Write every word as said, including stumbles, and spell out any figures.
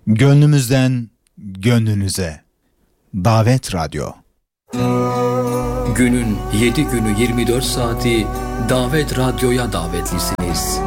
Gönlümüzden gönlünüze. Davet Radyo. Günün yedi günü yirmi dört saati Davet Radyo'ya davetlisiniz.